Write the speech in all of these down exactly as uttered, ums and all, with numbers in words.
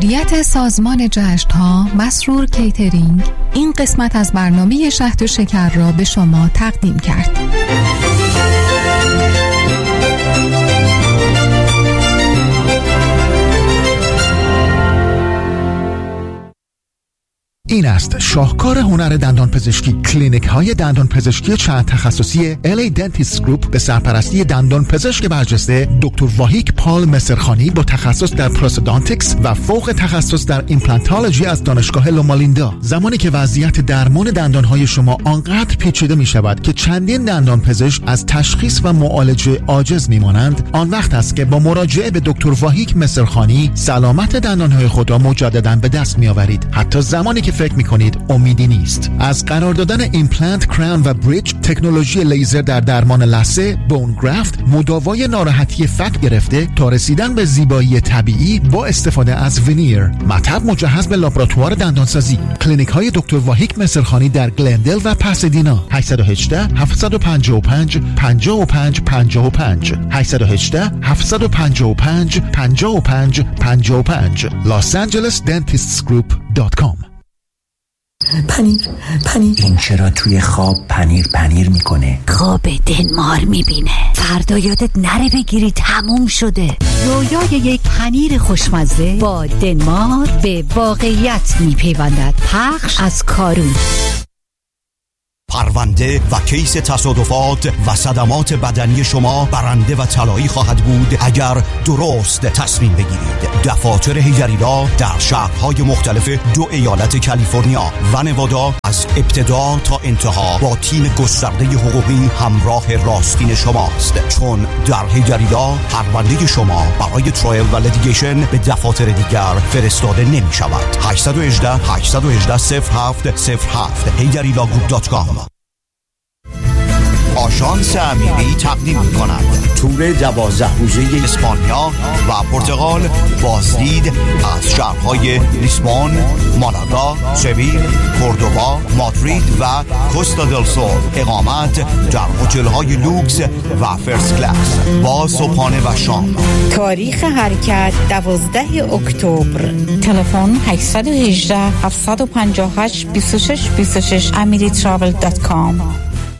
مدیریت سازمان جشن‌ها مسرور کیترینگ این قسمت از برنامه شهد و شکر را به شما تقدیم کرد. این است شاهکار هنر دندان پزشکی. کلینیک های دندان پزشکی چند تخصصی ال ای Dentist Group به سرپرستی دندان پزشک برجسته دکتر واهیک پال مصرخانی با تخصص در پروستودانتیکس و فوق تخصص در ایمپلانتولوژی از دانشگاه لومالیندا. زمانی که وضعیت درمان دندان های شما آنقدر پیچیده می شود که چندین دندان پزشک از تشخیص و معالجه عاجز می مانند، آن وقت است که با مراجعه به دکتر واهیک مصرخانی سلامت دندان های خود را مجددا به دست می آورید، حتی زمانی که فکر میکنید امیدی نیست. از قرار دادن ایمپلنت، کراون و بریج، تکنولوژی لیزر در درمان لثه، بون گرافت، مداوای ناراحتی فک گرفته تا رسیدن به زیبایی طبیعی با استفاده از ونیر، مطب مجهز به لابراتوار دندانسازی. کلینیک های دکتر واهیک مصرخانی در گلندل و پاسادینا. هشت یک هشت هفت پنج پنج پنج پنج پنج پنج هشت یک هشت هفت پنج پنج پنج پنج پنج پنج los angeles dentists group dot com. پنیر پنیر این چرا توی خواب پنیر پنیر میکنه؟ خواب دنمار میبینه. فردا یادت نره بگیری تموم شده. رویای یک پنیر خوشمزه با دنمار به واقعیت میپیوندد. پخش از کارون. پرونده و کیس تصادفات و صدمات بدنی شما برنده و طلایی خواهد بود اگر درست تصمیم بگیرید. دفاتر هیجریلا در شهرهای مختلف دو ایالت کالیفرنیا و نوادا از ابتدا تا انتها با تیم گسترده حقوقی همراه راستین شماست، چون در هیجریلا پرونده شما برای ترایل و لیتیگیشن به دفاتر دیگر فرستاده نمی شود. هشت یک هشت هشت یک هشت صفر هفت صفر هفت هیجریلا گروپ دات کام. آژانس امیری تقدیم می‌کند تور دوازده روزه اسپانیا و پرتغال بازدید از شهرهای لیسبون، مالاگا، سویل، کوردوبا، مادرید و کوستا دل سول. اقامت در هتل‌های لوکس و فرست کلاس با صبحانه و شام. تاریخ حرکت دوازده اکتبر. تلفن هشت یک هشت هفت پنج هشت دو شش دو شش امری تراول دات کام.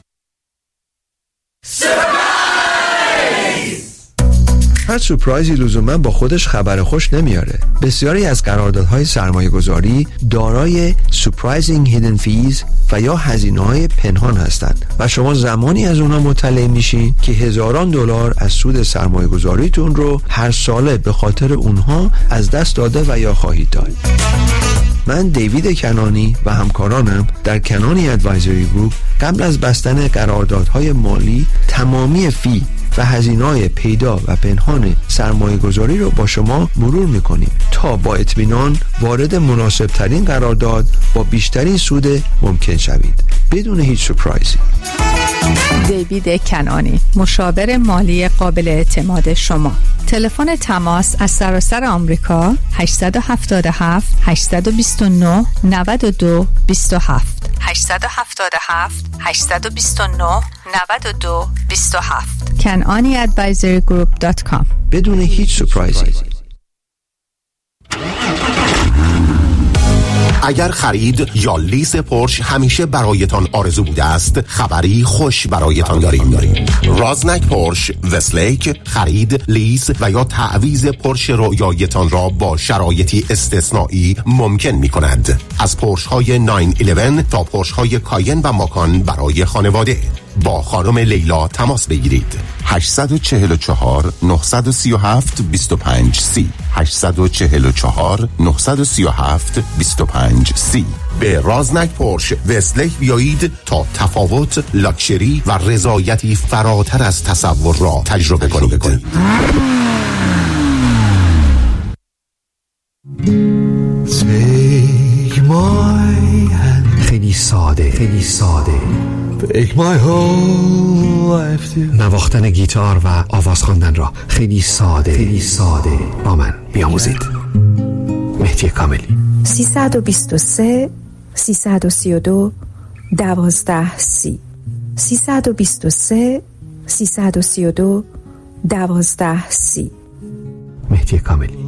هر سورپرایزی لزوما با خودش خبر خوش نمیاره. بسیاری از قراردادهای سرمایه گذاری دارای surprising hidden fees و یا هزینه‌های پنهان هستند و شما زمانی از اونها مطلع میشین که هزاران دلار از سود سرمایه گذاریتون رو هر ساله به خاطر اونها از دست داده و یا خواهید داد. من دیوید کنانی و همکارانم در کنانی ادوایزری گروپ قبل از بستن قراردادهای مالی تمامی فی و هزینه‌های پیدا و پنهان سرمایه گذاری رو با شما مرور میکنیم تا با اطمینان وارد مناسب ترین قرارداد با بیشترین سود ممکن شوید بدون هیچ سورپرایزی. دیوید کنانی، مشاور مالی قابل اعتماد شما. تلفن تماس از سراسر آمریکا هشت هفت هفت هشت دو نه نه دو دو هفت هشت هفت هفت هشت دو نه نه دو دو هفت کنانی ادوایزری گروپ دات کام. بدون هیچ سورپرایزی. اگر خرید یا لیز پورش همیشه برایتان آرزو بوده است، خبری خوش برایتان داریم. رازنک پورش وستلیک خرید، لیز و یا تعویض پورش رویایتان را با شرایطی استثنایی ممکن می کند. از پورش های نه یازده تا پورش های کاین و ماکان برای خانواده. با خانم لیلا تماس بگیرید. هشت چهار چهار نه سه هفت دو پنج سی هشت چهار چهار نه سه هفت دو پنج سی. به رازنک پورش وستلیک بیایید تا تفاوت، لاکچری و رضایتی فراتر از تصور را تجربه کنید. خیلی ساده، خیلی ساده. Take my whole life to... نواختن گیتار و آواز خواندن را خیلی ساده، خیلی ساده با من بیاموزید. مهدی کاملی. سیصد و بیست و سه سیصد و سی و دو دوازده سی سیصد و بیست و سه سیصد و سی و دو دوازده سی. مهدی کاملی.